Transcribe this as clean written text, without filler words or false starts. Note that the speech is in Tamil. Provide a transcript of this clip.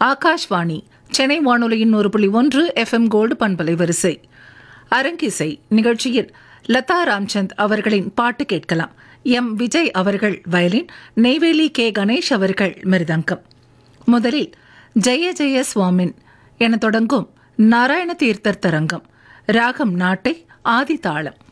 ஆகாஷ்வாணி சென்னை வானொலியின் 1.1 FM கோல்டு பண்பலை வரிசை. அரங்கிசை நிகழ்ச்சியில் லதா ராம்சந்த் அவர்களின் பாட்டு கேட்கலாம். எம். விஜய் அவர்கள் வயலின், நெய்வேலி கே. கணேஷ் அவர்கள் மிருதங்கம். முதலில் ஜெய ஜெய சுவாமின் என தொடங்கும் நாராயண தீர்த்தர் தரங்கம். ராகம் நாட்டை, ஆதி தாளம்.